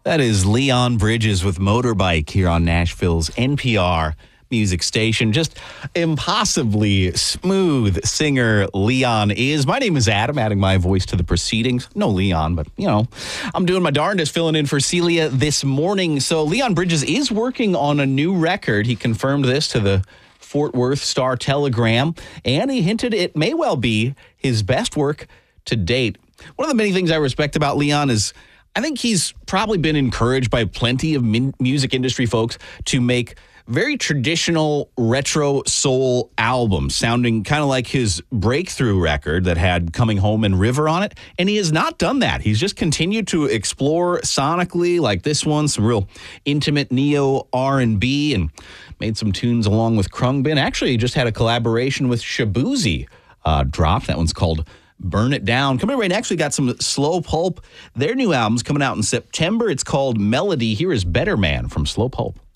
That is Leon Bridges with Motorbike here on Nashville's NPR music station. Just impossibly smooth singer Leon is. My name is Adam, adding my voice to the proceedings. No Leon, but, I'm doing my darndest filling in for Celia this morning. So Leon Bridges is working on a new record. He confirmed this to the Fort Worth Star-Telegram, and he hinted it may well be his best work to date. One of the many things I respect about Leon is I think he's probably been encouraged by plenty of music industry folks to make very traditional retro soul albums, sounding kind of like his breakthrough record that had Coming Home and River on it. And he has not done that. He's just continued to explore sonically, like this one, some real intimate neo R&B, and made some tunes along with Khruangbin. Actually, he just had a collaboration with Shaboozey dropped. That one's called Burn It Down. Coming right next, we got some Slow Pulp. Their new album's coming out in September. It's called Melody. Here is Better Man from Slow Pulp.